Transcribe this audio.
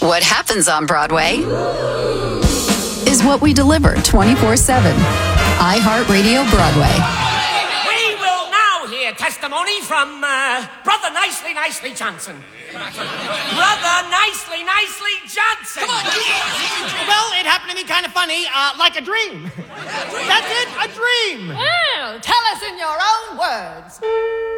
What happens on Broadway is what we deliver 24/7. iHeartRadio Broadway. We will now hear testimony from Brother Nicely Johnson. Brother Nicely Johnson. Come on. Well, it happened to me kind of funny, like a dream. That's it, a dream. Well, tell us in your own words.